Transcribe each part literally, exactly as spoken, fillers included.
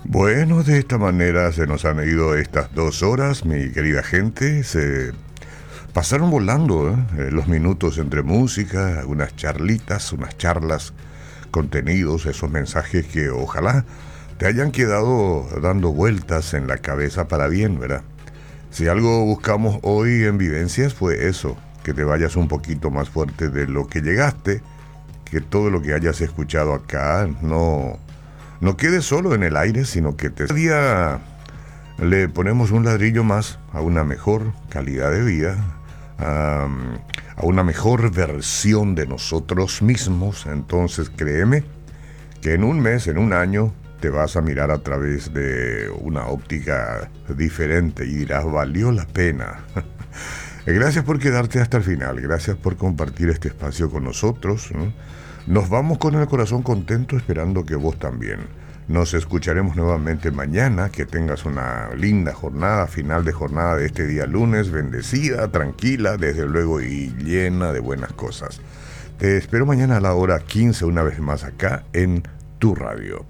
Bueno, de esta manera se nos han ido estas dos horas, mi querida gente. Se pasaron volando ¿eh? los minutos entre música, unas charlitas, unas charlas, contenidos, esos mensajes que ojalá te hayan quedado dando vueltas en la cabeza para bien, ¿verdad? Si algo buscamos hoy en Vivencias fue eso, que te vayas un poquito más fuerte de lo que llegaste, que todo lo que hayas escuchado acá no... no quede solo en el aire, sino que te... cada día le ponemos un ladrillo más a una mejor calidad de vida, a, a una mejor versión de nosotros mismos. Entonces créeme que en un mes, en un año, te vas a mirar a través de una óptica diferente y dirás, valió la pena. Gracias por quedarte hasta el final, gracias por compartir este espacio con nosotros, ¿no? Nos vamos con el corazón contento, esperando que vos también. Nos escucharemos nuevamente mañana. Que tengas una linda jornada, final de jornada de este día lunes, bendecida, tranquila, desde luego, y llena de buenas cosas. Te espero mañana a la hora quince, una vez más acá en tu radio.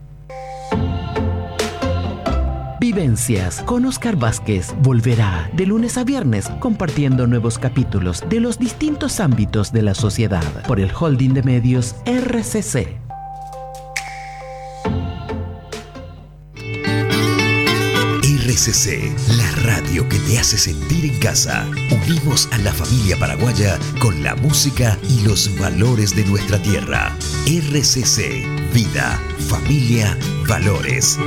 Vivencias con Oscar Vázquez volverá de lunes a viernes compartiendo nuevos capítulos de los distintos ámbitos de la sociedad por el holding de medios R C C. R C C, la radio que te hace sentir en casa. Unimos a la familia paraguaya con la música y los valores de nuestra tierra. R C C, vida, familia, valores.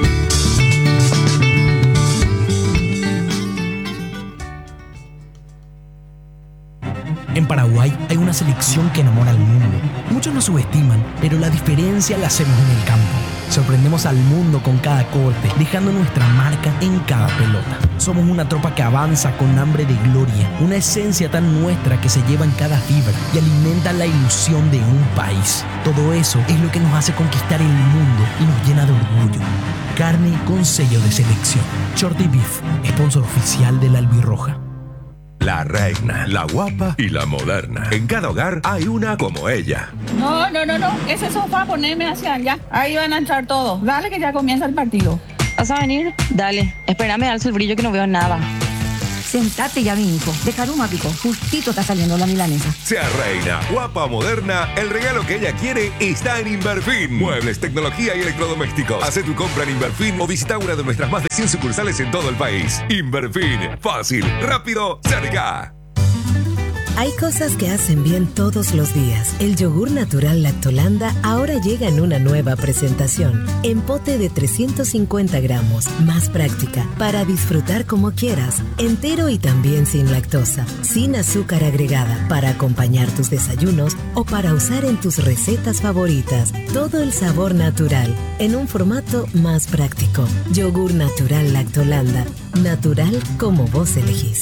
En Paraguay hay una selección que enamora al mundo. Muchos nos subestiman, pero la diferencia la hacemos en el campo. Sorprendemos al mundo con cada corte, dejando nuestra marca en cada pelota. Somos una tropa que avanza con hambre de gloria, una esencia tan nuestra que se lleva en cada fibra y alimenta la ilusión de un país. Todo eso es lo que nos hace conquistar el mundo y nos llena de orgullo. Carne con sello de selección. Shorty Beef, sponsor oficial de la Albirroja. La reina, la guapa y la moderna. En cada hogar hay una como ella. No, no, no, no. Ese sofá poneme hacia allá. Ahí van a entrar todos. Dale que ya comienza el partido. ¿Vas a venir? Dale. Espérame, alzo el brillo que no veo nada. Sentate ya, mi hijo. De Caruma, Pico. Justito está saliendo la milanesa. Sea reina, guapa o moderna, el regalo que ella quiere está en Inverfin. Muebles, tecnología y electrodomésticos. Haz tu compra en Inverfin o visita una de nuestras más de cien sucursales en todo el país. Inverfin. Fácil, rápido, cerca. Hay cosas que hacen bien todos los días. El yogur natural Lactolanda ahora llega en una nueva presentación. En pote de trescientos cincuenta gramos. Más práctica, para disfrutar como quieras. Entero y también sin lactosa. Sin azúcar agregada, para acompañar tus desayunos o para usar en tus recetas favoritas. Todo el sabor natural, en un formato más práctico. Yogur natural Lactolanda. Natural como vos elegís.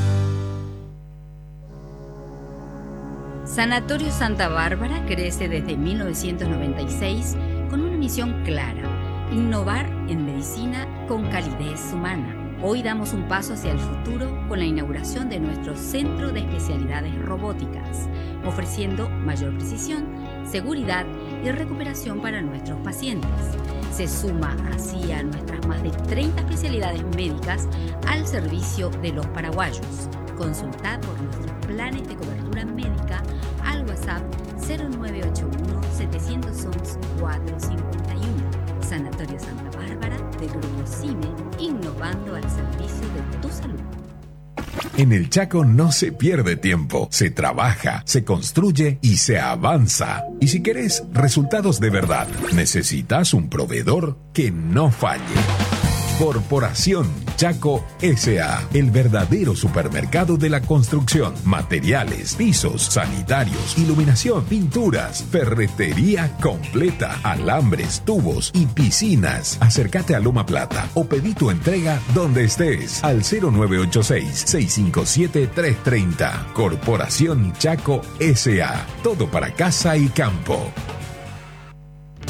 Sanatorio Santa Bárbara crece desde mil novecientos noventa y seis con una misión clara: innovar en medicina con calidez humana. Hoy damos un paso hacia el futuro con la inauguración de nuestro Centro de Especialidades Robóticas, ofreciendo mayor precisión, seguridad y recuperación para nuestros pacientes. Se suma así a nuestras más de treinta especialidades médicas al servicio de los paraguayos. Consultad por nuestros planes de cobertura médica al WhatsApp cero nueve ocho uno, siete uno uno, cuatro cinco uno. Sanatorio Santa Bárbara del Grupo CIME, innovando al servicio de tu salud. En el Chaco no se pierde tiempo, se trabaja, se construye y se avanza. Y si querés resultados de verdad, necesitas un proveedor que no falle. Corporación Chaco S A, el verdadero supermercado de la construcción, materiales, pisos, sanitarios, iluminación, pinturas, ferretería completa, alambres, tubos y piscinas. Acércate a Loma Plata o pedí tu entrega donde estés al cero nueve ocho seis, seis cinco siete, tres tres cero. Corporación Chaco S A, todo para casa y campo.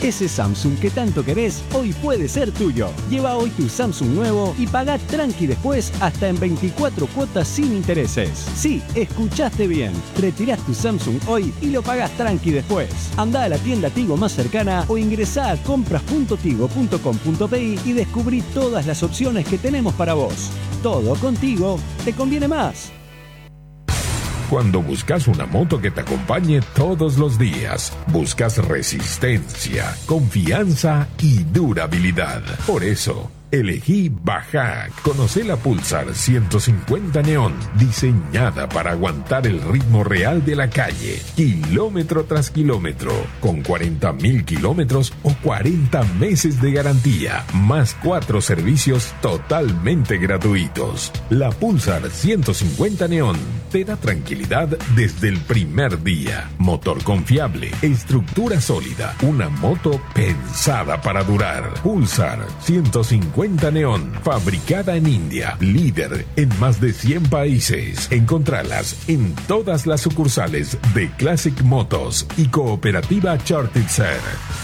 Ese Samsung que tanto querés, hoy puede ser tuyo. Lleva hoy tu Samsung nuevo y pagá tranqui después hasta en veinticuatro cuotas sin intereses. Sí, escuchaste bien. Retirás tu Samsung hoy y lo pagás tranqui después. Andá a la tienda Tigo más cercana o ingresá a compras punto tigo punto com punto pi y descubrí todas las opciones que tenemos para vos. Todo contigo te conviene más. Cuando buscas una moto que te acompañe todos los días, buscas resistencia, confianza y durabilidad. Por eso, elegí Bajac. Conocé la Pulsar ciento cincuenta Neon, diseñada para aguantar el ritmo real de la calle, kilómetro tras kilómetro, con cuarenta mil kilómetros o cuarenta meses de garantía, más cuatro servicios totalmente gratuitos. La Pulsar ciento cincuenta Neon te da tranquilidad desde el primer día. Motor confiable, estructura sólida, una moto pensada para durar. Pulsar ciento cincuenta Neon, fabricada en India, líder en más de cien países. Encontralas en todas las sucursales de Classic Motos y Cooperativa Chartitzer.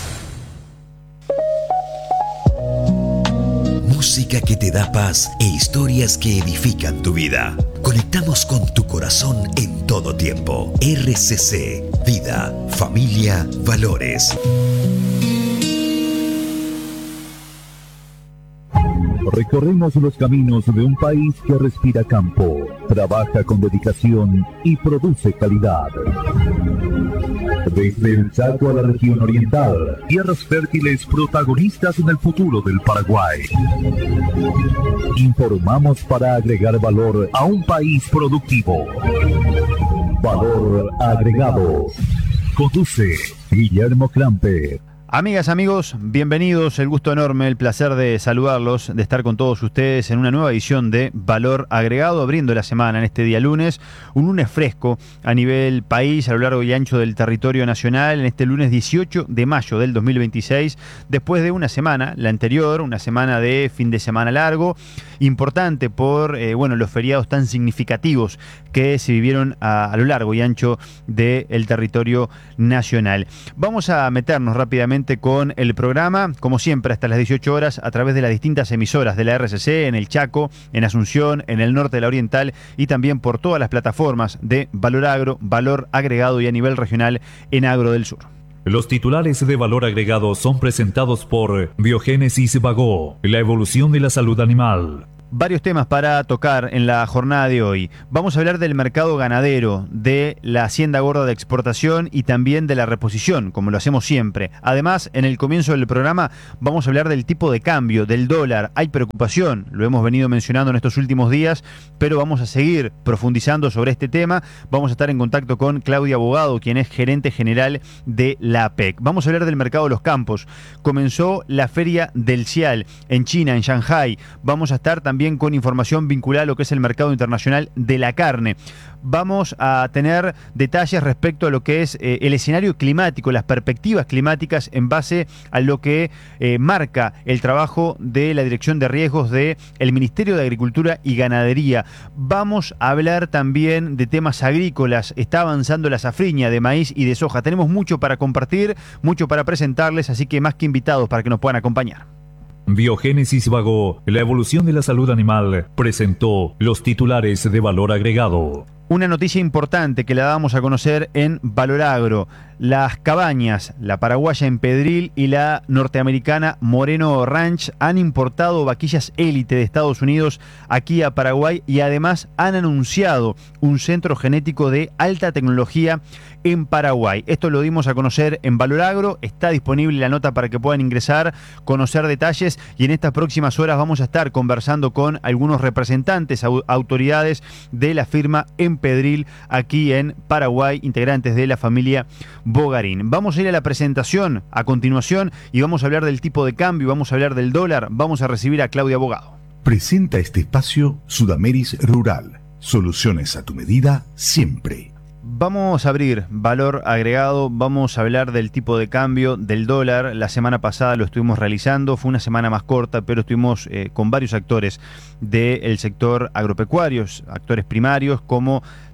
Música que te da paz e historias que edifican tu vida. Conectamos con tu corazón en todo tiempo. R C C, vida, familia, valores. Recorremos los caminos de un país que respira campo, trabaja con dedicación y produce calidad. Desde el Chaco a la región oriental, tierras fértiles protagonistas en el futuro del Paraguay. Informamos para agregar valor a un país productivo. Valor agregado. Conduce Guillermo Clamper. Amigas, amigos, bienvenidos, el gusto enorme, el placer de saludarlos, de estar con todos ustedes en una nueva edición de Valor Agregado, abriendo la semana en este día lunes, un lunes fresco a nivel país, a lo largo y ancho del territorio nacional, en este lunes dieciocho de mayo del dos mil veintiséis, después de una semana, la anterior, una semana de fin de semana largo, importante por eh, bueno, los feriados tan significativos que se vivieron a, a lo largo y ancho del territorio nacional. Vamos a meternos rápidamente con el programa, como siempre hasta las dieciocho horas, a través de las distintas emisoras de la R C C, en el Chaco, en Asunción, en el norte de la Oriental y también por todas las plataformas de Valor Agro, Valor Agregado y a nivel regional en Agro del Sur. Los titulares de Valor Agregado son presentados por Biogénesis Bagó, la evolución de la salud animal. Varios temas para tocar en la jornada de hoy. Vamos a hablar del mercado ganadero, de la hacienda gorda de exportación y también de la reposición, como lo hacemos siempre. Además, en el comienzo del programa vamos a hablar del tipo de cambio, del dólar. Hay preocupación, lo hemos venido mencionando en estos últimos días, pero vamos a seguir profundizando sobre este tema. Vamos a estar en contacto con Claudia Abogado, quien es gerente general de la A P E C. Vamos a hablar del mercado de los campos. Comenzó la feria del Cial en China, en Shanghai. Vamos a estar también con información vinculada a lo que es el mercado internacional de la carne. Vamos a tener detalles respecto a lo que es eh, el escenario climático, las perspectivas climáticas en base a lo que eh, marca el trabajo de la Dirección de Riesgos del Ministerio de Agricultura y Ganadería. Vamos a hablar también de temas agrícolas. Está avanzando la safriña de maíz y de soja. Tenemos mucho para compartir, mucho para presentarles, así que más que invitados para que nos puedan acompañar. Biogénesis Bagó, la evolución de la salud animal, presentó los titulares de Valor Agregado. Una noticia importante que la damos a conocer en Valor Agro. Las cabañas, la paraguaya Empedril y la norteamericana Moreno Ranch, han importado vaquillas élite de Estados Unidos aquí a Paraguay y además han anunciado un centro genético de alta tecnología en Paraguay. Esto lo dimos a conocer en Valor Agro, está disponible la nota para que puedan ingresar, conocer detalles y en estas próximas horas vamos a estar conversando con algunos representantes, au- autoridades de la firma Empedril aquí en Paraguay, integrantes de la familia Bogarín. Vamos a ir a la presentación a continuación y vamos a hablar del tipo de cambio, vamos a hablar del dólar, vamos a recibir a Claudia Abogado. Presenta este espacio Sudameris Rural, soluciones a tu medida siempre. Vamos a abrir Valor Agregado, vamos a hablar del tipo de cambio, del dólar. La semana pasada lo estuvimos realizando, fue una semana más corta, pero estuvimos eh, con varios actores del sector agropecuario, actores primarios como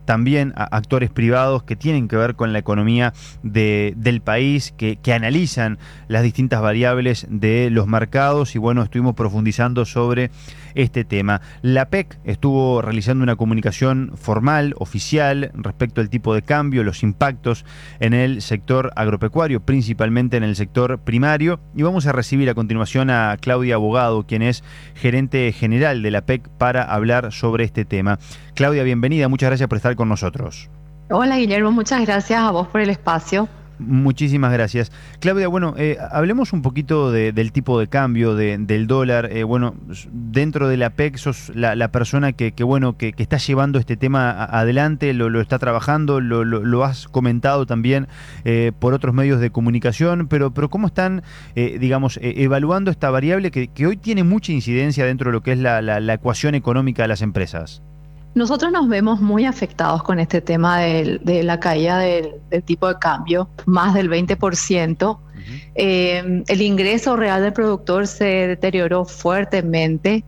también a actores privados que tienen que ver con la economía de, del país, que, que analizan las distintas variables de los mercados y bueno, estuvimos profundizando sobre este tema. La P E C estuvo realizando una comunicación formal, oficial, respecto al tipo de cambio, los impactos en el sector agropecuario, principalmente en el sector primario, y vamos a recibir a continuación a Claudia Abogado, quien es gerente general de la P E C, para hablar sobre este tema. Claudia, bienvenida, muchas gracias por estar con nosotros. Hola Guillermo, muchas gracias a vos por el espacio. Muchísimas gracias. Claudia, bueno, eh, hablemos un poquito de, del tipo de cambio de, del dólar. Eh, bueno, dentro de la P E C sos la, la persona que, que bueno que, que está llevando este tema a, adelante, lo, lo está trabajando, lo, lo, lo has comentado también eh, por otros medios de comunicación, pero, pero ¿cómo están, eh, digamos, eh, evaluando esta variable que, que hoy tiene mucha incidencia dentro de lo que es la, la, la ecuación económica de las empresas? Nosotros nos vemos muy afectados con este tema de, de la caída del, del tipo de cambio, más del veinte por ciento. Uh-huh. Eh, el ingreso real del productor se deterioró fuertemente.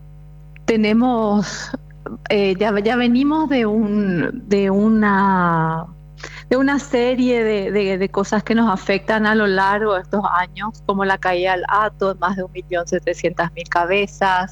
Tenemos, eh, ya, ya venimos de, un, de, una, de una serie de, de, de cosas que nos afectan a lo largo de estos años, como la caída del hato, más de un millón setecientas mil cabezas.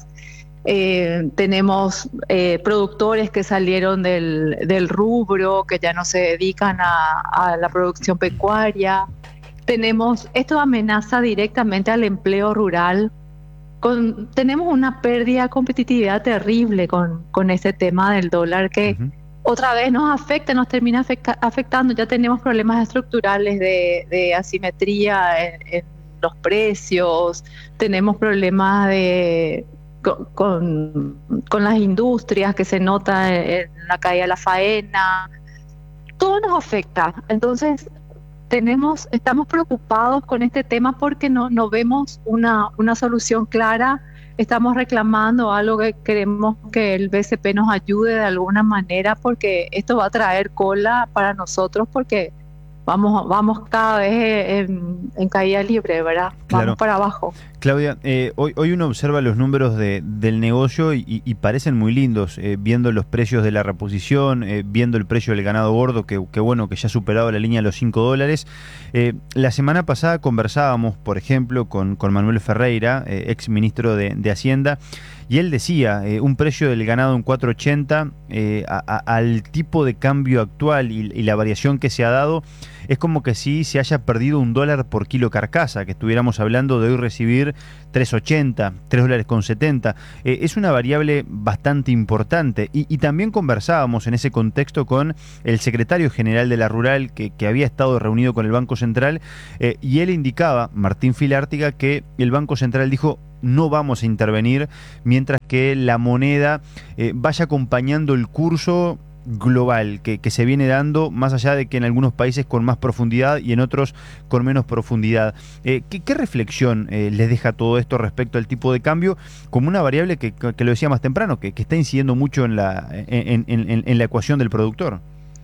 Eh, tenemos eh, productores que salieron del, del rubro, que ya no se dedican a, a la producción pecuaria. Tenemos, esto amenaza directamente al empleo rural. Con, tenemos una pérdida de competitividad terrible con, con ese tema del dólar que uh-huh. otra vez nos afecta, nos termina afecta, afectando. Ya tenemos problemas estructurales de, de asimetría en, en los precios, tenemos problemas de... Con, con, con las industrias que se nota en la caída de la faena, todo nos afecta. Entonces tenemos, estamos preocupados con este tema porque no, no vemos una, una solución clara. Estamos reclamando algo que queremos que el B C P nos ayude de alguna manera, porque esto va a traer cola para nosotros, porque Vamos, vamos cada vez en, en caída libre, ¿verdad? Vamos claro. para abajo. Claudia, eh, hoy, hoy uno observa los números de, del negocio y, y parecen muy lindos, eh, viendo los precios de la reposición, eh, viendo el precio del ganado gordo, que, que bueno, que ya ha superado la línea de los cinco dólares. Eh, la semana pasada conversábamos, por ejemplo, con, con Manuel Ferreira, eh, ex ministro de, de Hacienda, y él decía, eh, un precio del ganado en cuatro ochenta, eh, a, a, al tipo de cambio actual y, y la variación que se ha dado, es como que si se haya perdido un dólar por kilo carcasa, que estuviéramos hablando de hoy recibir tres ochenta, tres dólares con setenta. Eh, es una variable bastante importante. Y, y también conversábamos en ese contexto con el secretario general de la Rural, que, que había estado reunido con el Banco Central, eh, y él indicaba, Martín Filártiga, que el Banco Central dijo: no vamos a intervenir mientras que la moneda eh, vaya acompañando el curso global que, que se viene dando, más allá de que en algunos países con más profundidad y en otros con menos profundidad. Eh, ¿qué, ¿Qué reflexión eh, les deja todo esto respecto al tipo de cambio como una variable que, que lo decía más temprano, que, que está incidiendo mucho en la, en, en, en, en la ecuación del productor?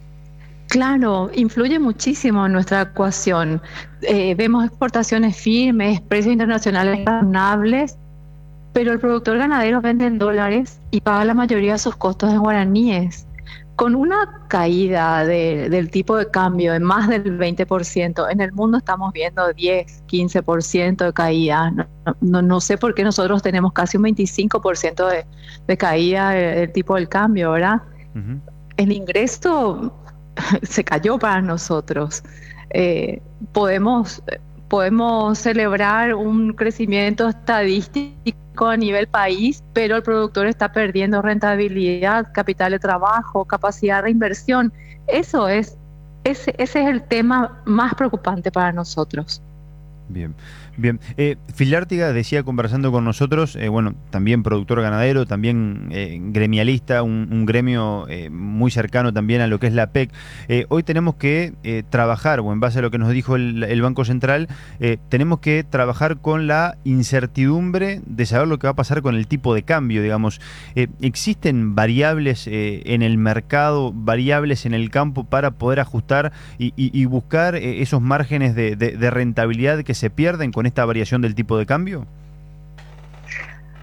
Claro, influye muchísimo en nuestra ecuación. Eh, vemos exportaciones firmes, precios internacionales razonables, pero el productor ganadero vende en dólares y paga la mayoría de sus costos en guaraníes. Con una caída de, del tipo de cambio de más del veinte por ciento, en el mundo estamos viendo diez, quince por ciento de caída. No, no, no sé por qué nosotros tenemos casi un veinticinco por ciento de, de caída del tipo del cambio, ¿verdad? Uh-huh. El ingreso se cayó para nosotros. Eh, podemos, podemos celebrar un crecimiento estadístico a nivel país, pero el productor está perdiendo rentabilidad, capital de trabajo, capacidad de inversión. Eso es, ese, ese es el tema más preocupante para nosotros. Bien, bien. Eh, Filártiga decía, conversando con nosotros, eh, bueno, también productor ganadero, también eh, gremialista, un, un gremio eh, muy cercano también a lo que es la P E C. Eh, hoy tenemos que eh, trabajar, o en base a lo que nos dijo el, el Banco Central, eh, tenemos que trabajar con la incertidumbre de saber lo que va a pasar con el tipo de cambio, digamos. Eh, ¿Existen variables eh, en el mercado, variables en el campo para poder ajustar y, y, y buscar eh, esos márgenes de, de, de rentabilidad que se pierden con esta variación del tipo de cambio?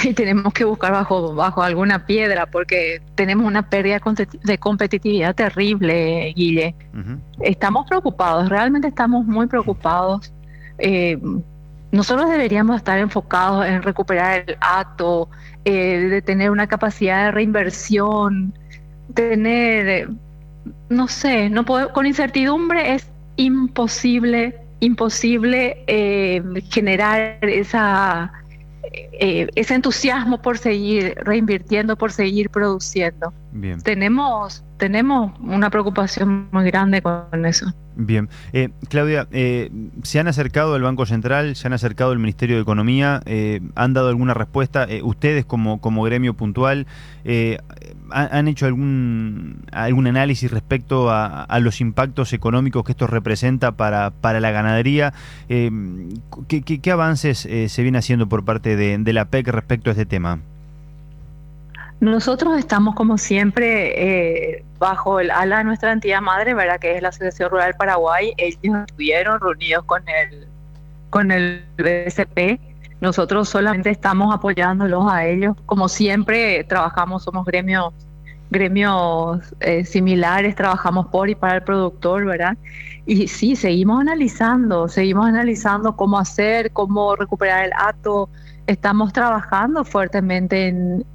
y tenemos que buscar bajo, bajo alguna piedra porque tenemos una pérdida de competitividad terrible, Guille. Uh-huh. Estamos preocupados, realmente estamos muy preocupados. Eh, nosotros deberíamos estar enfocados en recuperar el hato, eh, de tener una capacidad de reinversión, tener, no sé, no puedo, con incertidumbre es imposible, imposible eh, generar esa... Eh, ese entusiasmo por seguir reinvirtiendo, por seguir produciendo. Bien. Tenemos, tenemos una preocupación muy grande con eso. Bien. Eh, Claudia, eh, ¿se han acercado al Banco Central, se han acercado al Ministerio de Economía? Eh, ¿Han dado alguna respuesta? Eh, ¿Ustedes como, como gremio puntual eh, han hecho algún, algún análisis respecto a, a los impactos económicos que esto representa para, para la ganadería? Eh, ¿qué, qué, ¿Qué avances eh, se viene haciendo por parte de, de la P E C respecto a este tema? Nosotros estamos, como siempre, eh, bajo el ala de nuestra entidad madre, ¿verdad?, que es la Asociación Rural Paraguay. Ellos estuvieron reunidos con el, con el B C P. Nosotros solamente estamos apoyándolos a ellos. Como siempre, trabajamos, somos gremios, gremios eh, similares, trabajamos por y para el productor, ¿verdad? Y sí, seguimos analizando, seguimos analizando cómo hacer, cómo recuperar el hato. Estamos trabajando fuertemente en...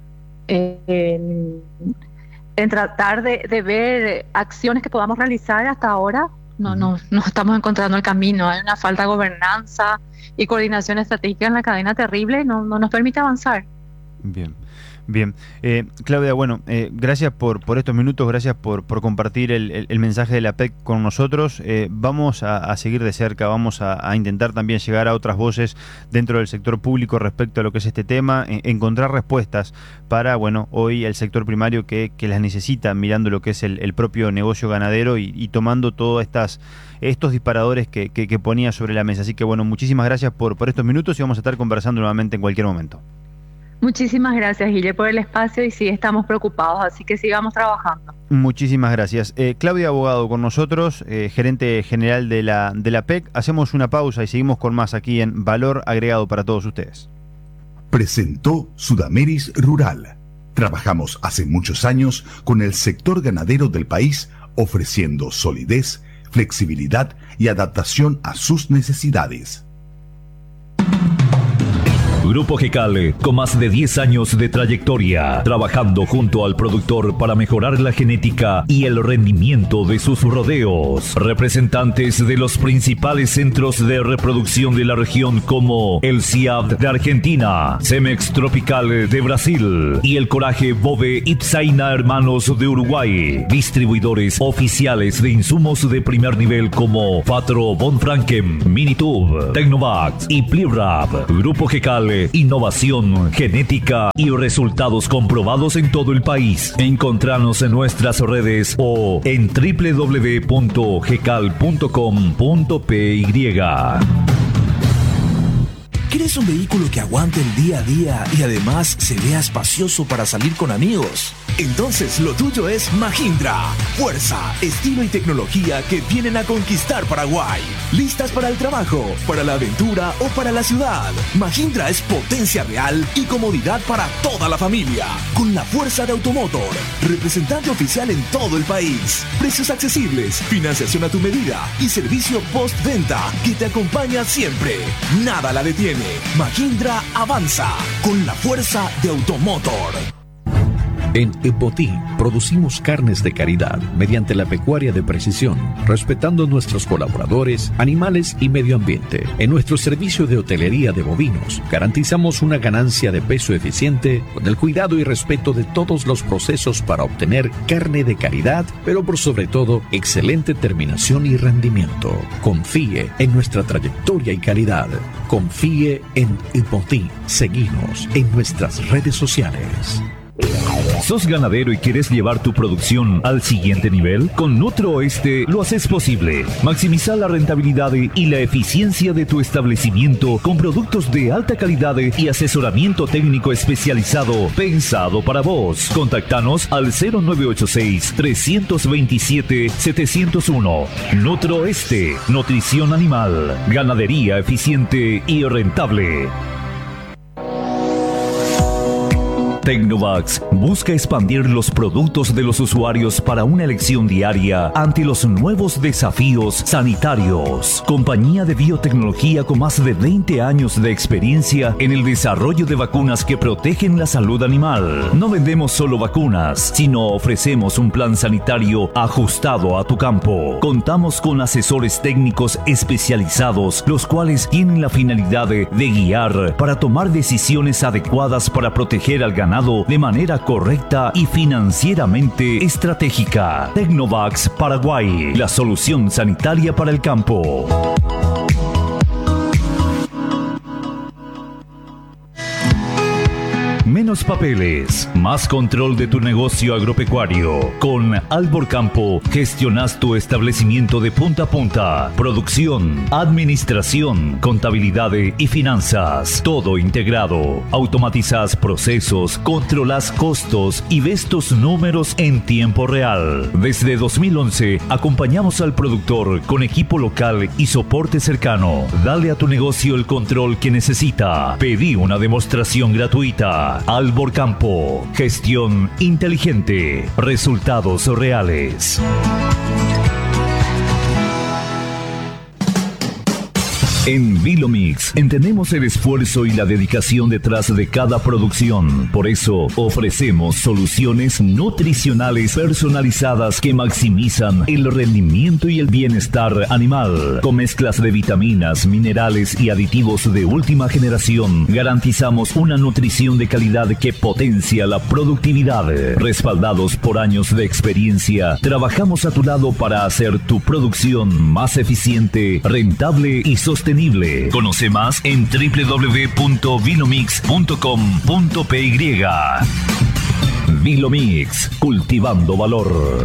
En, en tratar de, de ver acciones que podamos realizar. Hasta ahora no, no, no estamos encontrando el camino. Hay una falta de gobernanza y coordinación estratégica en la cadena terrible, no, no nos permite avanzar. Bien. Bien, eh, Claudia, bueno, eh, gracias por, por estos minutos, gracias por, por compartir el, el, el mensaje de la P E C con nosotros. Eh, vamos a, a seguir de cerca, vamos a, a intentar también llegar a otras voces dentro del sector público respecto a lo que es este tema, en, encontrar respuestas para, bueno, hoy el sector primario que, que las necesita, mirando lo que es el, el propio negocio ganadero y, y tomando todos estas, estos disparadores que, que, que ponía sobre la mesa. Así que, bueno, muchísimas gracias por, por estos minutos y vamos a estar conversando nuevamente en cualquier momento. Muchísimas gracias, Guille, por el espacio y sí, estamos preocupados, así que sigamos trabajando. Muchísimas gracias. Eh, Claudia Abogado con nosotros, eh, gerente general de la, de la P E C. Hacemos una pausa y seguimos con más aquí en Valor Agregado para todos ustedes. Presentó Sudameris Rural. Trabajamos hace muchos años con el sector ganadero del país, ofreciendo solidez, flexibilidad y adaptación a sus necesidades. Grupo Gecal, con más de diez años de trayectoria, trabajando junto al productor para mejorar la genética y el rendimiento de sus rodeos. Representantes de los principales centros de reproducción de la región como el C I A B de Argentina, Cemex Tropical de Brasil y el Coraje Bove Ipsaina Hermanos de Uruguay. Distribuidores oficiales de insumos de primer nivel como Fatro Von Franken, Minitube, Tecnovax y Plirap. Grupo Gecal, innovación, genética y resultados comprobados en todo el país. Encontranos en nuestras redes o en doble u doble u doble u punto gecal punto com punto p y. ¿Quieres un vehículo que aguante el día a día y además se vea espacioso para salir con amigos? Entonces lo tuyo es Mahindra. Fuerza, estilo y tecnología que vienen a conquistar Paraguay. ¿Listas para el trabajo, para la aventura o para la ciudad? Mahindra es potencia real y comodidad para toda la familia. Con la fuerza de Automotor, representante oficial en todo el país. Precios accesibles, financiación a tu medida y servicio postventa que te acompaña siempre. Nada la detiene. Mahindra avanza con la fuerza de Automotor. En Epotí producimos carnes de calidad mediante la pecuaria de precisión, respetando nuestros colaboradores, animales y medio ambiente. En nuestro servicio de hotelería de bovinos, garantizamos una ganancia de peso eficiente con el cuidado y respeto de todos los procesos para obtener carne de calidad, pero por sobre todo, excelente terminación y rendimiento. Confíe en nuestra trayectoria y calidad. Confíe en Epotí. Seguinos en nuestras redes sociales. ¿Sos ganadero y quieres llevar tu producción al siguiente nivel? Con Nutroeste lo haces posible. Maximiza la rentabilidad y la eficiencia de tu establecimiento con productos de alta calidad y asesoramiento técnico especializado pensado para vos. Contactanos al cero nueve ocho seis, tres dos siete, siete cero uno. Nutroeste, nutrición animal, ganadería eficiente y rentable. Tecnovax busca expandir los productos de los usuarios para una elección diaria ante los nuevos desafíos sanitarios. Compañía de biotecnología con más de veinte años de experiencia en el desarrollo de vacunas que protegen la salud animal. No vendemos solo vacunas, sino ofrecemos un plan sanitario ajustado a tu campo. Contamos con asesores técnicos especializados, los cuales tienen la finalidad de, de guiar para tomar decisiones adecuadas para proteger al ganado de manera correcta y financieramente estratégica. Tecnovax Paraguay, la solución sanitaria para el campo. Menos papeles, más control de tu negocio agropecuario. Con Albor Campo gestionas tu establecimiento de punta a punta. Producción, administración, contabilidad y finanzas. Todo integrado. Automatizas procesos, controlas costos y ves tus números en tiempo real. Desde dos mil once acompañamos al productor con equipo local y soporte cercano. Dale a tu negocio el control que necesita. Pedí una demostración gratuita. Albor Campo, gestión inteligente, resultados reales. En Vilomix entendemos el esfuerzo y la dedicación detrás de cada producción. Por eso ofrecemos soluciones nutricionales personalizadas que maximizan el rendimiento y el bienestar animal. Con mezclas de vitaminas, minerales y aditivos de última generación, garantizamos una nutrición de calidad que potencia la productividad. Respaldados por años de experiencia, trabajamos a tu lado para hacer tu producción más eficiente, rentable y sostenible. Conoce más en doble u doble u doble u punto vilomix punto com punto p y. Vilomix, cultivando valor.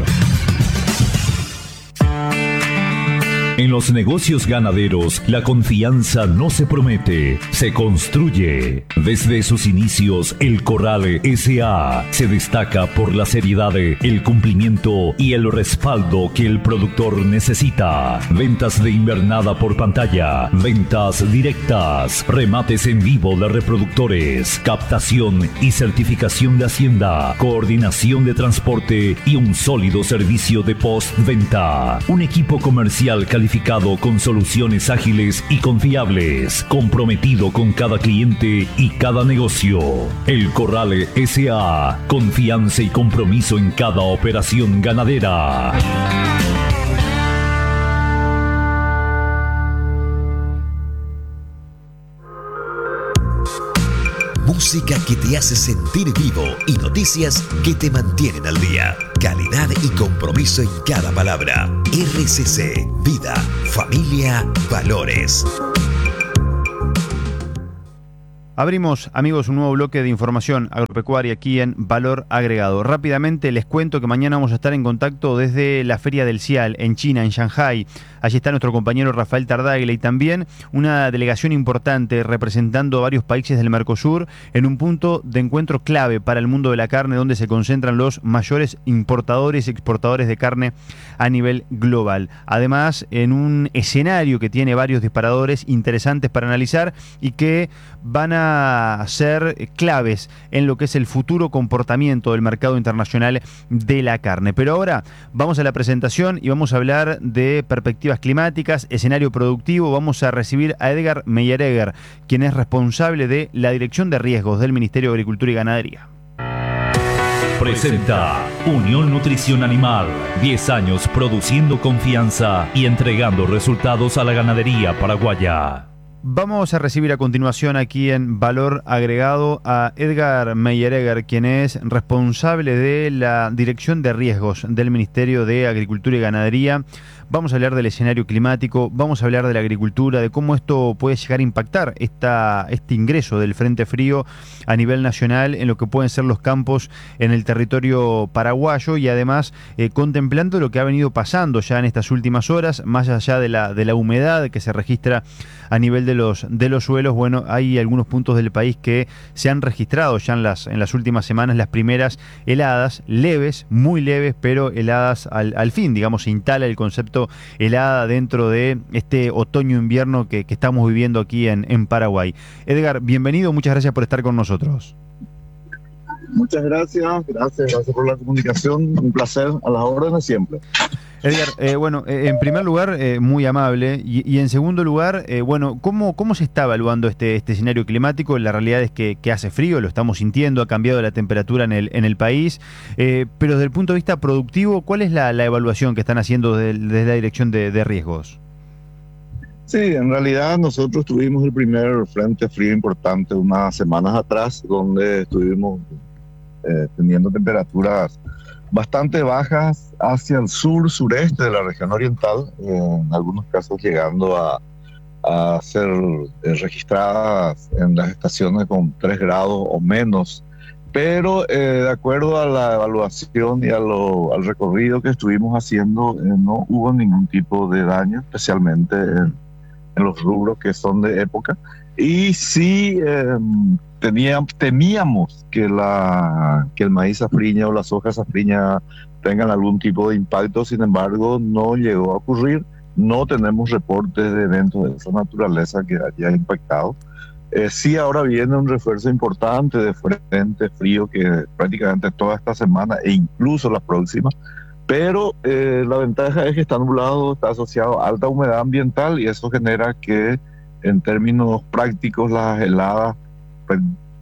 En los negocios ganaderos, la confianza no se promete, se construye. Desde sus inicios, el Corral S A se destaca por la seriedad, el cumplimiento y el respaldo que el productor necesita. Ventas de invernada por pantalla, ventas directas, remates en vivo de reproductores, captación y certificación de hacienda, coordinación de transporte y un sólido servicio de postventa. Un equipo comercial calificado con soluciones ágiles y confiables, comprometido con cada cliente y cada negocio. El Corral S A, confianza y compromiso en cada operación ganadera. Música que te hace sentir vivo y noticias que te mantienen al día. Calidad y compromiso en cada palabra. R C C, vida, familia, valores. Abrimos, amigos, un nuevo bloque de información agropecuaria aquí en Valor Agregado. Rápidamente les cuento que mañana vamos a estar en contacto desde la Feria del Cial en China, en Shanghái. Allí está nuestro compañero Rafael Tardáguila y también una delegación importante representando a varios países del Mercosur en un punto de encuentro clave para el mundo de la carne, donde se concentran los mayores importadores y exportadores de carne a nivel global. Además, en un escenario que tiene varios disparadores interesantes para analizar y que van a ser claves en lo que es el futuro comportamiento del mercado internacional de la carne. Pero ahora vamos a la presentación y vamos a hablar de perspectivas climáticas, escenario productivo. Vamos a recibir a Edgar Meyeregger, quien es responsable de la Dirección de Riesgos del Ministerio de Agricultura y Ganadería. Presenta Unión Nutrición Animal, diez años produciendo confianza y entregando resultados a la ganadería paraguaya. Vamos a recibir a continuación aquí en Valor Agregado a Edgar Meyeregger, quien es responsable de la Dirección de Riesgos del Ministerio de Agricultura y Ganadería. Vamos a hablar del escenario climático, vamos a hablar de la agricultura, de cómo esto puede llegar a impactar esta, este ingreso del Frente Frío a nivel nacional en lo que pueden ser los campos en el territorio paraguayo y además eh, contemplando lo que ha venido pasando ya en estas últimas horas, más allá de la, de la humedad que se registra a nivel de los, de los suelos. Bueno, hay algunos puntos del país que se han registrado ya en las, en las últimas semanas las primeras heladas, leves, muy leves, pero heladas al, al fin, digamos, se instala el concepto helada dentro de este otoño-invierno que, que estamos viviendo aquí en, en Paraguay. Edgar, bienvenido, muchas gracias por estar con nosotros. Muchas gracias, gracias, gracias por la comunicación, un placer, a las órdenes siempre. Edgar, eh, bueno, eh, en primer lugar, eh, muy amable, y, y en segundo lugar, eh, bueno, ¿cómo, ¿cómo se está evaluando este, este escenario climático? La realidad es que, que hace frío, lo estamos sintiendo, ha cambiado la temperatura en el, en el país, eh, pero desde el punto de vista productivo, ¿cuál es la, la evaluación que están haciendo desde, desde la dirección de, de riesgos? Sí, en realidad nosotros tuvimos el primer frente frío importante unas semanas atrás, donde estuvimos eh, teniendo temperaturas bastante bajas hacia el sur, sureste de la región oriental, en algunos casos llegando a, a ser eh, registradas en las estaciones con tres grados o menos. Pero eh, de acuerdo a la evaluación y a lo, al recorrido que estuvimos haciendo, eh, no hubo ningún tipo de daño, especialmente en, en los rubros que son de época. Y sí eh, teníamos, temíamos que, la, que el maíz safriña o la soja safriña tengan algún tipo de impacto, sin embargo no llegó a ocurrir. No tenemos reportes de eventos de esa naturaleza que haya impactado. Eh, sí, ahora viene un refuerzo importante de frente frío que prácticamente toda esta semana e incluso la próxima, pero eh, la ventaja es que está nublado, está asociado a alta humedad ambiental y eso genera que en términos prácticos las heladas pues,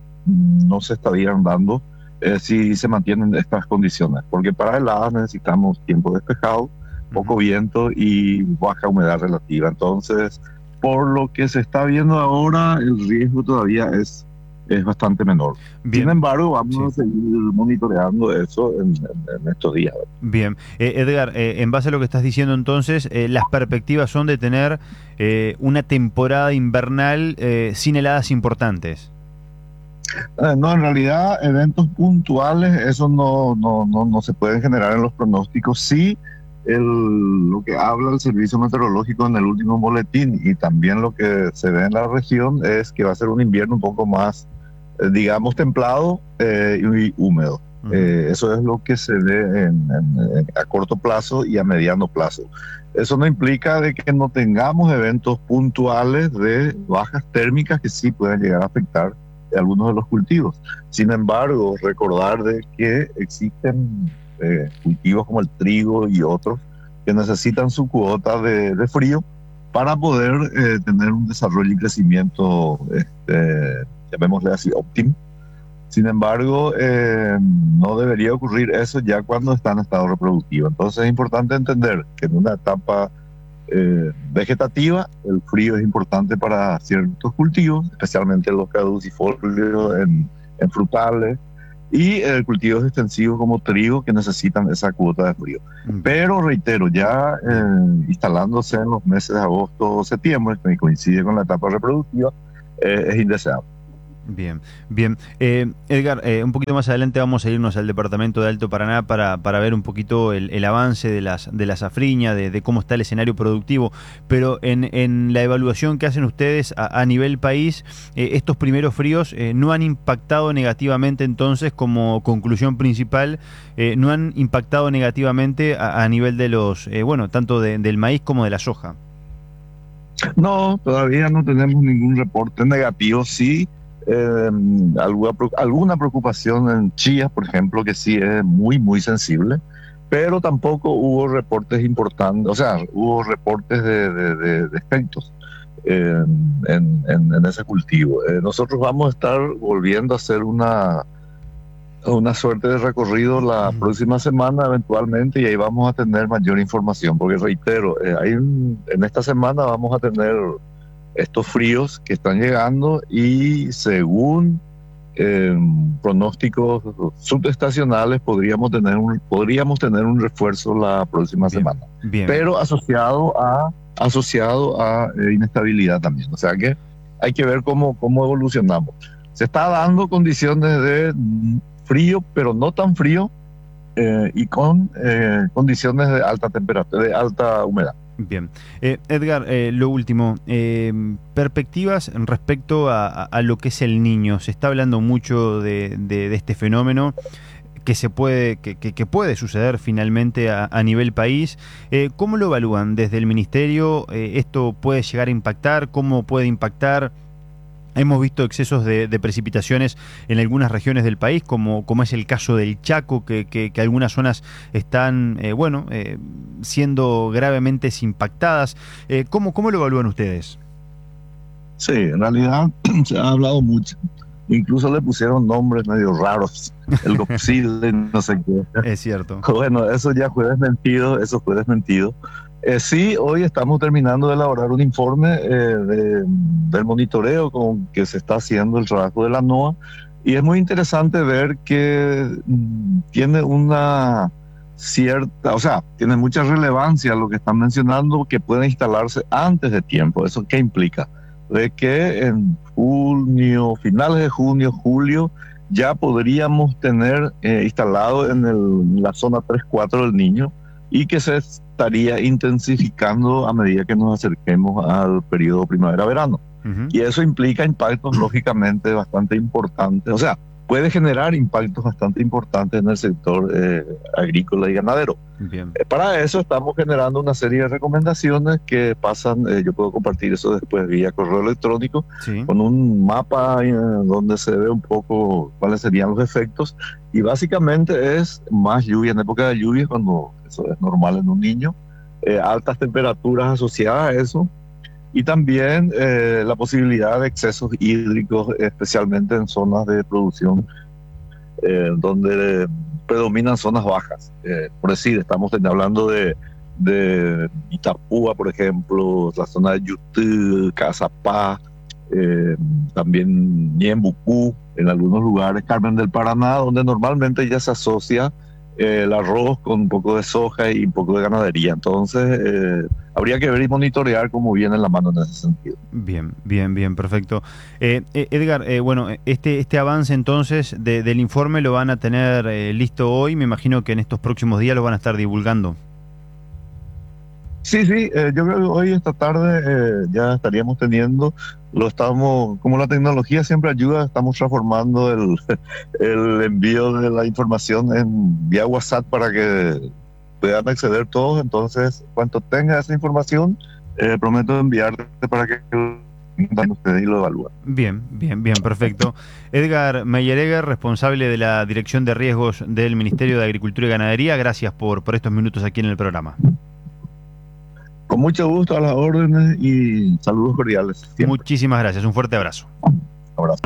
no se estarían dando eh, si se mantienen estas condiciones, porque para heladas necesitamos tiempo despejado, poco viento y baja humedad relativa. Entonces, por lo que se está viendo ahora, el riesgo todavía es, es bastante menor. Bien. Sin embargo, vamos sí. a seguir monitoreando eso en, en, en estos días. Bien. Eh, Edgar, eh, en base a lo que estás diciendo entonces, eh, las perspectivas son de tener eh, una temporada invernal eh, sin heladas importantes. Eh, no, en realidad, eventos puntuales, eso no, no, no, no se pueden generar en los pronósticos. Sí, El, lo que habla el servicio meteorológico en el último boletín y también lo que se ve en la región es que va a ser un invierno un poco más, eh, digamos, templado eh, y húmedo. Uh-huh. Eh, eso es lo que se ve en, en, en, a corto plazo y a mediano plazo. Eso no implica de que no tengamos eventos puntuales de bajas térmicas que sí pueden llegar a afectar algunos de los cultivos. Sin embargo, recordar de que existen Eh, cultivos como el trigo y otros que necesitan su cuota de, de frío para poder eh, tener un desarrollo y crecimiento, este, llamémosle así, óptimo. Sin embargo, eh, no debería ocurrir eso ya cuando está en estado reproductivo. Entonces es importante entender que en una etapa eh, vegetativa el frío es importante para ciertos cultivos, especialmente los caducifolios en, en frutales, y eh, cultivos extensivos como trigo que necesitan esa cuota de frío. Mm. Pero reitero, ya eh, instalándose en los meses de agosto o septiembre, que coincide con la etapa reproductiva, eh, es indeseable. Bien, bien. Eh, Edgar, eh, un poquito más adelante vamos a irnos al departamento de Alto Paraná para, para ver un poquito el, el avance de, las, de la safriña, de, de cómo está el escenario productivo, pero en, en la evaluación que hacen ustedes a, a nivel país, eh, estos primeros fríos eh, no han impactado negativamente entonces, como conclusión principal, eh, no han impactado negativamente a, a nivel de los, eh, bueno, tanto de, del maíz como de la soja. No, todavía no tenemos ningún reporte negativo, sí. Eh, alguna, alguna preocupación en chía, por ejemplo, que sí es muy, muy sensible, pero tampoco hubo reportes importantes, o sea, hubo reportes de, de, de, de efectos eh, en, en, en ese cultivo. Eh, nosotros vamos a estar volviendo a hacer una, una suerte de recorrido la uh-huh. próxima semana eventualmente y ahí vamos a tener mayor información, porque reitero, eh, hay un, en esta semana vamos a tener estos fríos que están llegando y según eh, pronósticos subestacionales podríamos tener un podríamos tener un refuerzo la próxima bien, semana, bien. Pero asociado a asociado a eh, inestabilidad también, o sea que hay que ver cómo cómo evolucionamos. Se está dando condiciones de frío, pero no tan frío eh, y con eh, condiciones de alta temperatura, de alta humedad. Bien. Eh, Edgar, eh, lo último, eh, perspectivas respecto a, a, a lo que es el Niño. Se está hablando mucho de, de, de este fenómeno que se puede que, que, que puede suceder finalmente a, a nivel país. Eh, ¿Cómo lo evalúan desde el Ministerio? Eh, ¿Esto puede llegar a impactar? ¿Cómo puede impactar Hemos visto excesos de, de precipitaciones en algunas regiones del país, como, como es el caso del Chaco, que, que, que algunas zonas están, eh, bueno, eh, siendo gravemente impactadas. Eh, ¿cómo, ¿Cómo lo evalúan ustedes? Sí, en realidad se ha hablado mucho. Incluso le pusieron nombres medio raros, el Godzilla, no sé qué. Es cierto. Bueno, eso ya fue desmentido, eso fue desmentido. Eh, sí, hoy estamos terminando de elaborar un informe eh, de, del monitoreo con que se está haciendo el trabajo de la NOAA, y es muy interesante ver que mm, tiene una cierta, o sea, tiene mucha relevancia lo que están mencionando, que puede instalarse antes de tiempo. ¿Eso qué implica? De que en junio, finales de junio, julio, ya podríamos tener eh, instalado en, el, en la zona tres cuatro del Niño, y que se estaría intensificando a medida que nos acerquemos al periodo primavera-verano. Uh-huh. Y eso implica impactos lógicamente bastante importantes, o sea, puede generar impactos bastante importantes en el sector eh, agrícola y ganadero. Bien. Eh, para eso estamos generando una serie de recomendaciones que pasan, eh, yo puedo compartir eso después vía correo electrónico, sí, con un mapa eh, donde se ve un poco cuáles serían los efectos, y básicamente es más lluvia en época de lluvia, cuando eso es normal en un niño, eh, altas temperaturas asociadas a eso, y también eh, la posibilidad de excesos hídricos, especialmente en zonas de producción eh, donde predominan zonas bajas. Eh, por decir, estamos hablando de, de Itapúa, por ejemplo, la zona de Yutú, Cazapá, eh, también Ñembucú, en algunos lugares, Carmen del Paraná, donde normalmente ya se asocia eh, el arroz con un poco de soja y un poco de ganadería. Entonces, eh, habría que ver y monitorear cómo viene la mano en ese sentido. Bien, bien, bien, perfecto. Eh, Edgar, eh, bueno, este, este avance entonces de, del informe lo van a tener eh, listo hoy. Me imagino que en estos próximos días lo van a estar divulgando. Sí, sí, eh, yo creo que hoy, esta tarde, eh, ya estaríamos teniendo, lo estamos, como la tecnología siempre ayuda, estamos transformando el, el envío de la información en vía WhatsApp para que puedan acceder todos. Entonces, cuando tenga esa información, eh, prometo enviarte para que ustedes y lo evalúen. Bien, bien, bien, perfecto. Edgar Meyeregger, responsable de la Dirección de Riesgos del Ministerio de Agricultura y Ganadería, gracias por, por estos minutos aquí en el programa. Con mucho gusto, a las órdenes, y saludos cordiales. Siempre. Muchísimas gracias, un fuerte abrazo. Abrazo.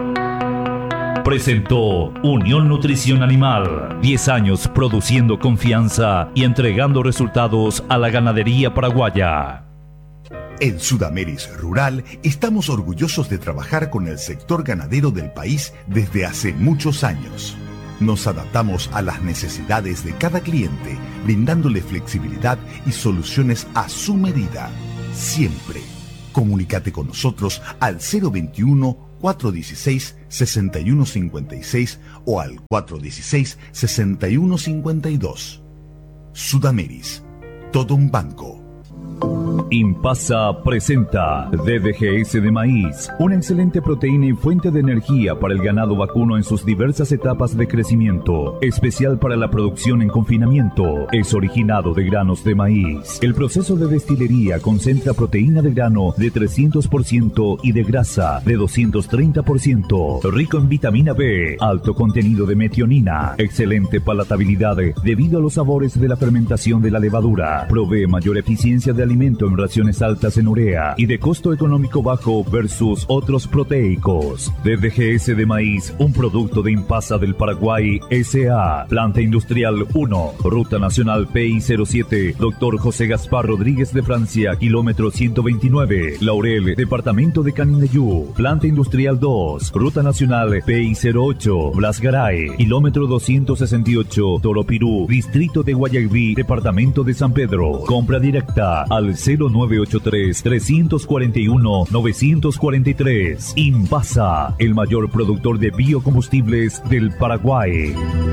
Presentó Unión Nutrición Animal. diez años produciendo confianza y entregando resultados a la ganadería paraguaya. En Sudameris Rural estamos orgullosos de trabajar con el sector ganadero del país desde hace muchos años. Nos adaptdos a las necesidades de cada cliente, brindándole flexibilidad y soluciones a su medida. Siempre. Comunícate con nosotros al cero veintiuno, cuatrocientos dieciséis, sesenta y uno cincuenta y seis o al cuatrocientos dieciséis, sesenta y uno cincuenta y dos. Sudameris. Todo un banco. Impasa presenta D D G S de maíz, una excelente proteína y fuente de energía para el ganado vacuno en sus diversas etapas de crecimiento, especial para la producción en confinamiento. Es originado de granos de maíz. El proceso de destilería concentra proteína de grano de trescientos por ciento y de grasa de doscientos treinta por ciento. Rico en vitamina B, alto contenido de metionina, excelente palatabilidad debido a los sabores de la fermentación de la levadura. Provee mayor eficiencia de alimento en raciones altas en urea y de costo económico bajo versus otros proteicos. D D G S de maíz, un producto de Impasa del Paraguay S A Planta Industrial uno, Ruta Nacional P I cero siete, Doctor José Gaspar Rodríguez de Francia, kilómetro ciento veintinueve, Laurel, Departamento de Canindeyú. Planta Industrial dos, Ruta Nacional P I cero ocho, Blas Garay, kilómetro doscientos sesenta y ocho, Toropirú, Distrito de Guayaquil, Departamento de San Pedro. Compra directa al cero nueve ocho tres, tres cuatro uno, nueve cuatro tres. Impasa, el mayor productor de biocombustibles del Paraguay.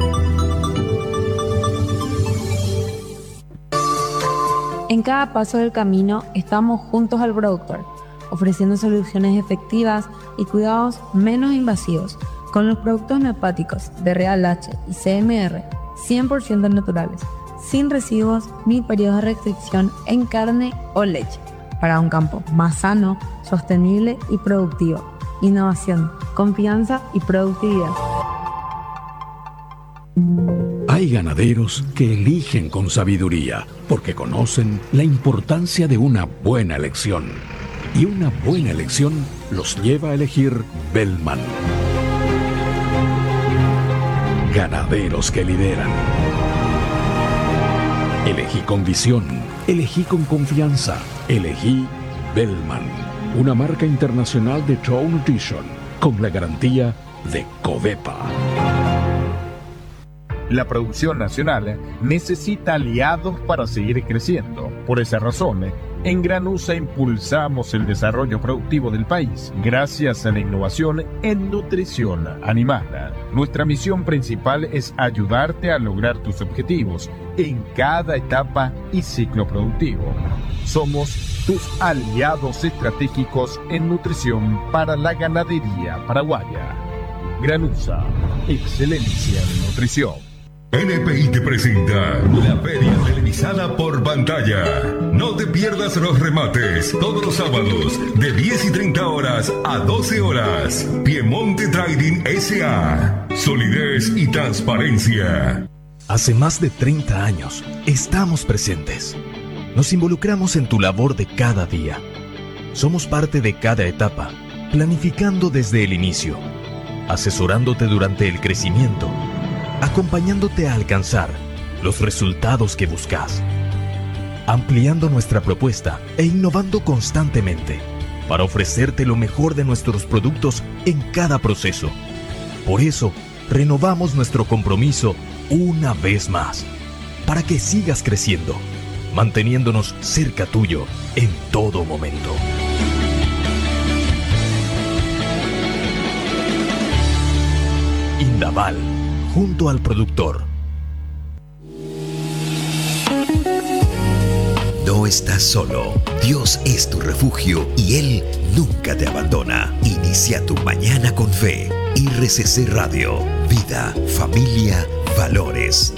En cada paso del camino estamos juntos al productor, ofreciendo soluciones efectivas y cuidados menos invasivos con los productos neopáticos de Real H y C M R cien por ciento naturales, sin residuos ni periodos de restricción en carne o leche, para un campo más sano, sostenible y productivo. innovación, confianza y productividad. Hay ganaderos que eligen con sabiduría porque conocen la importancia de una buena elección. Y una buena elección los lleva a elegir Bellman. Ganaderos que lideran. Elegí con visión, elegí con confianza, elegí Bellman, una marca internacional de True Nutrition con la garantía de Covepa. La producción nacional necesita aliados para seguir creciendo. Por esa razón, en Granusa impulsamos el desarrollo productivo del país gracias a la innovación en nutrición animal. Nuestra misión principal es ayudarte a lograr tus objetivos en cada etapa y ciclo productivo. Somos tus aliados estratégicos en nutrición para la ganadería paraguaya. Granusa, excelencia en nutrición. N P I te presenta la feria televisada por pantalla. No te pierdas los remates todos los sábados de diez y treinta horas a doce horas. Piemonte Trading S A. Solidez y transparencia. Hace más de treinta años estamos presentes. Nos involucramos en tu labor de cada día. Somos parte de cada etapa, planificando desde el inicio, asesorándote durante el crecimiento, acompañándote a alcanzar los resultados que buscas, ampliando nuestra propuesta e innovando constantemente para ofrecerte lo mejor de nuestros productos en cada proceso. Por eso, renovamos nuestro compromiso una vez más, para que sigas creciendo, manteniéndonos cerca tuyo en todo momento. Indaval, junto al productor. No estás solo. Dios es tu refugio y Él nunca te abandona. Inicia tu mañana con fe. R C C Radio. Vida, familia, valores.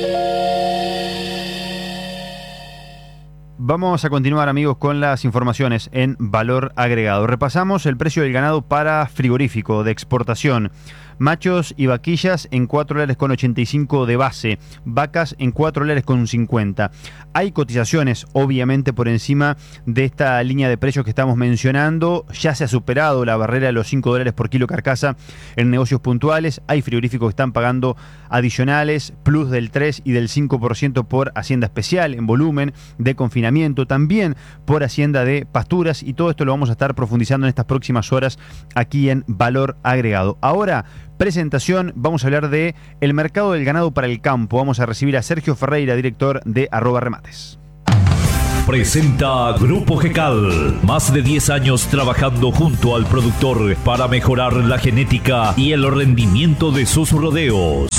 Vamos a continuar, amigos, con las informaciones en valor agregado. Repasamos el precio del ganado para frigorífico de exportación. Machos y vaquillas en cuatro dólares con ochenta y cinco de base, vacas en cuatro dólares con cincuenta. Hay cotizaciones, obviamente, por encima de esta línea de precios que estamos mencionando. Ya se ha superado la barrera de los cinco dólares por kilo carcasa en negocios puntuales. Hay frigoríficos que están pagando adicionales, plus del tres y del cinco por ciento por hacienda especial en volumen de confinamiento, también por hacienda de pasturas, y todo esto lo vamos a estar profundizando en estas próximas horas aquí en Valor Agregado. Ahora, presentación, vamos a hablar de el mercado del ganado para el campo. Vamos a recibir a Sergio Ferreira, director de arroba remates. Presenta Grupo Gecal. Más de diez años trabajando junto al productor para mejorar la genética y el rendimiento de sus rodeos.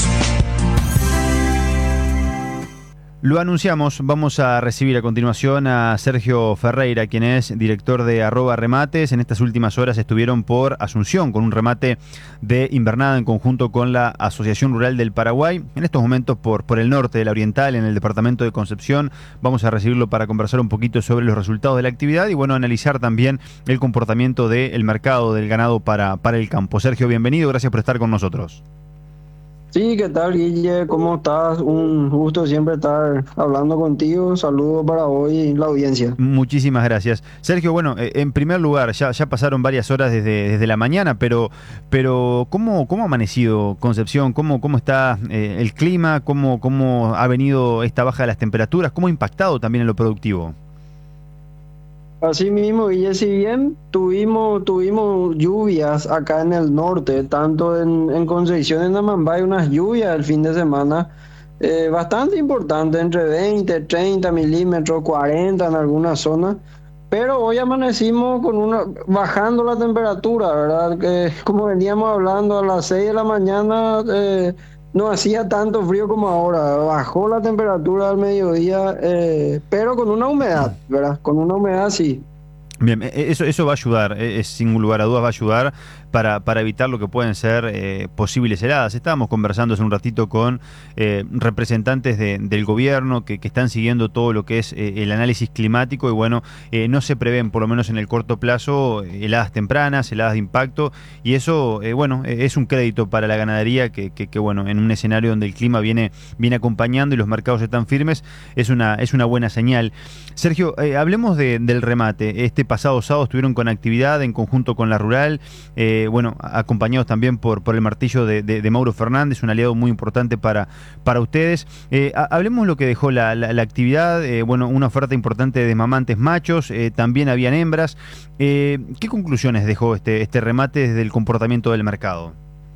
Lo anunciamos, vamos a recibir a continuación a Sergio Ferreira, quien es director de arroba remates. En estas últimas horas estuvieron por Asunción con un remate de invernada en conjunto con la Asociación Rural del Paraguay. En estos momentos por, por el norte de la Oriental, en el departamento de Concepción. Vamos a recibirlo para conversar un poquito sobre los resultados de la actividad y, bueno, analizar también el comportamiento del mercado del ganado para, para el campo. Sergio, bienvenido, gracias por estar con nosotros. Sí, ¿qué tal, Guille? ¿Cómo estás? Un gusto siempre estar hablando contigo. Saludos para hoy y la audiencia. Muchísimas gracias. Sergio, bueno, en primer lugar, ya, ya pasaron varias horas desde, desde la mañana, pero, pero ¿cómo, cómo ha amanecido Concepción? ¿Cómo, cómo está eh, el clima? ¿Cómo, ¿Cómo ha venido esta baja de las temperaturas? ¿Cómo ha impactado también en lo productivo? Así mismo, y si bien tuvimos tuvimos lluvias acá en el norte, tanto en, en Concepción, en Amambay, unas lluvias el fin de semana eh, bastante importantes, entre veinte, treinta milímetros, cuarenta en algunas zonas, pero hoy amanecimos con una bajando la temperatura, ¿verdad? Que como veníamos hablando, a las seis de la mañana eh, no hacía tanto frío como ahora, bajó la temperatura al mediodía, eh, pero con una humedad, ¿verdad? Con una humedad sí. Bien, eso, eso va a ayudar, es, sin lugar a dudas va a ayudar para, para evitar lo que pueden ser eh, posibles heladas. Estábamos conversando hace un ratito con eh, representantes de, del gobierno que, que están siguiendo todo lo que es eh, el análisis climático y bueno, eh, no se prevén, por lo menos en el corto plazo, heladas tempranas, heladas de impacto y eso, eh, bueno, es un crédito para la ganadería que, que, que, bueno, en un escenario donde el clima viene, viene acompañando y los mercados están firmes, es una, es una buena señal. Sergio, eh, hablemos de, del remate. Este pasado sábado estuvieron con actividad en conjunto con la Rural, eh, bueno, acompañados también por, por el martillo de, de, de Mauro Fernández, un aliado muy importante para, para ustedes. Eh, hablemos lo que dejó la, la, la actividad, eh, bueno, una oferta importante de mamantes machos, eh, también habían hembras. Eh, ¿Qué conclusiones dejó este, este remate desde el comportamiento del mercado?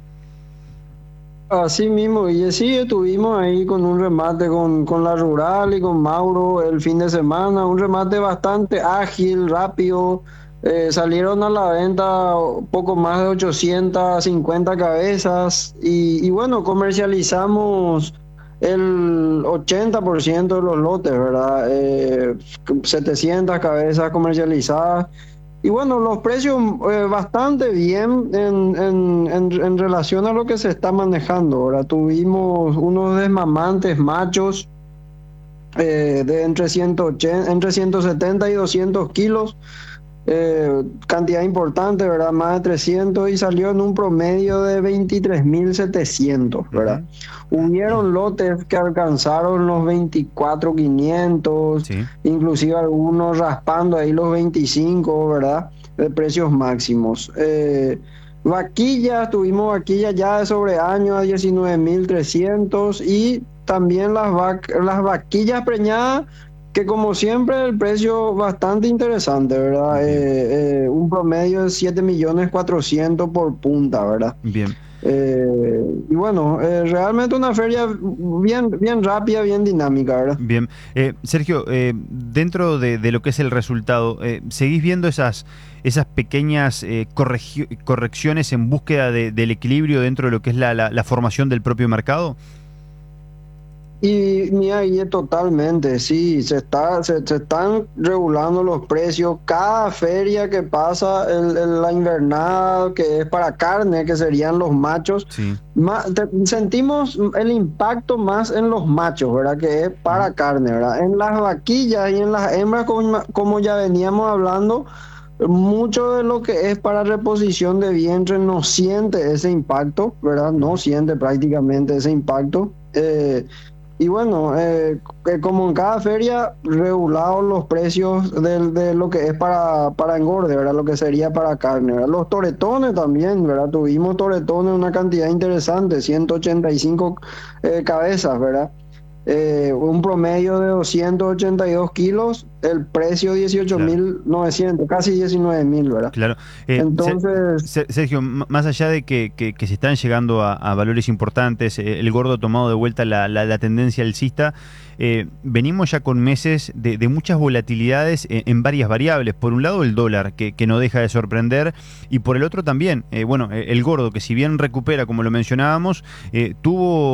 Así mismo, y sí, estuvimos ahí con un remate con, con la Rural y con Mauro el fin de semana, un remate bastante ágil, rápido, eh, salieron a la venta poco más de ochocientas cincuenta cabezas y, y bueno, comercializamos el ochenta por ciento de los lotes, ¿verdad? Eh, setecientas cabezas comercializadas. Y bueno, los precios eh, bastante bien en, en, en, en relación a lo que se está manejando. Ahora tuvimos unos desmamantes machos eh, de entre, ciento ochenta, entre ciento setenta y doscientos kilos, eh, cantidad importante, ¿verdad? Más de trescientos y salió en un promedio de veintitrés mil setecientos, ¿verdad? Uh-huh. Hubieron lotes que alcanzaron los veinticuatro mil quinientos, sí. Inclusive algunos raspando ahí los veinticinco, ¿verdad? De precios máximos. Eh, vaquillas, tuvimos vaquillas ya de sobre año a diecinueve mil trescientos y también las, vac- las vaquillas preñadas, que como siempre el precio bastante interesante, ¿verdad? Eh, eh, un promedio de siete millones cuatrocientos por punta, ¿verdad? Bien. Eh, y bueno, eh, realmente una feria bien, bien rápida, bien dinámica, ¿verdad? Bien. Eh, Sergio, eh, dentro de, de lo que es el resultado, eh, ¿seguís viendo esas, esas pequeñas eh, corregi- correcciones en búsqueda de, del equilibrio dentro de lo que es la, la, la formación del propio mercado? Y ni ahí totalmente, sí, se está, se, se están regulando los precios. Cada feria que pasa, el, el, la invernada que es para carne, que serían los machos, sí. más, te, sentimos el impacto más en los machos, ¿verdad? Que es para mm. carne, ¿verdad? En las vaquillas y en las hembras, como, como ya veníamos hablando, mucho de lo que es para reposición de vientre no siente ese impacto, ¿verdad? No siente prácticamente ese impacto. Eh, Y bueno, eh, como en cada feria, regulados los precios de, de lo que es para, para engorde, ¿verdad? Lo que sería para carne, ¿verdad? Los toretones también, ¿verdad? Tuvimos toretones una cantidad interesante, ciento ochenta y cinco eh, cabezas, ¿verdad? Eh, un promedio de doscientos ochenta y dos kilos, el precio dieciocho mil novecientos, claro. Casi diecinueve mil, ¿verdad? Claro. Eh, Entonces, Sergio, más allá de que, que, que se están llegando a, a valores importantes, eh, el gordo ha tomado de vuelta la, la, la tendencia alcista, eh, venimos ya con meses de, de muchas volatilidades en, en varias variables. Por un lado el dólar, que, que no deja de sorprender, y por el otro también, eh, bueno, el gordo, que si bien recupera, como lo mencionábamos, eh, tuvo